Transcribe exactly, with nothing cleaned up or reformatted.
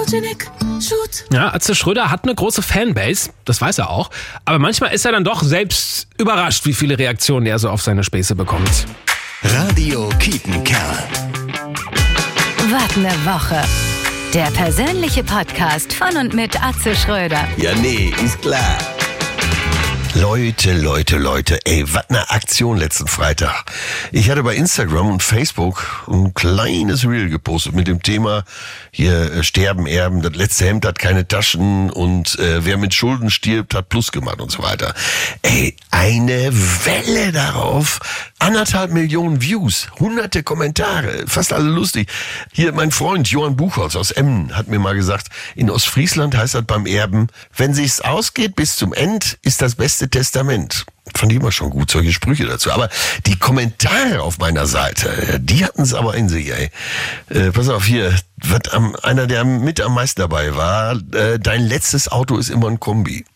Photogenic Shoot. Ja, Atze Schröder hat eine große Fanbase, das weiß er auch. Aber manchmal ist er dann doch selbst überrascht, wie viele Reaktionen er so auf seine Späße bekommt. Radio Kiepenkerl. Was ne Woche. Der persönliche Podcast von und mit Atze Schröder. Ja, nee, ist klar. Leute, Leute, Leute, ey, was eine Aktion letzten Freitag. Ich hatte bei Instagram und Facebook ein kleines Reel gepostet mit dem Thema hier äh, Sterben, Erben, das letzte Hemd hat keine Taschen und äh, wer mit Schulden stirbt, hat Plus gemacht und so weiter. Ey, eine Welle darauf, anderthalb Millionen Views, hunderte Kommentare, fast alle lustig. Hier mein Freund Johann Buchholz aus Emmen hat mir mal gesagt, in Ostfriesland heißt das beim Erben, wenn sich's ausgeht bis zum End, ist das beste Testament. Fand ich immer schon gut, solche Sprüche dazu. Aber die Kommentare auf meiner Seite, die hatten es aber in sich, ey. Äh, pass auf hier, was am, einer, der mit am meisten dabei war, äh, dein letztes Auto ist immer ein Kombi.